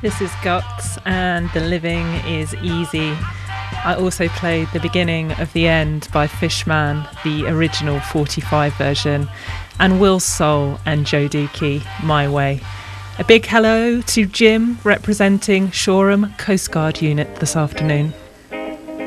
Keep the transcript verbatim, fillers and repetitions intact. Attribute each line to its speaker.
Speaker 1: This is Gux and The Living is Easy. I also played the beginning of The End by Fishman, the original forty-five version, and Will Soul and Joe Dookie, My Way. A big hello to Jim representing Shoreham Coast Guard Unit this afternoon.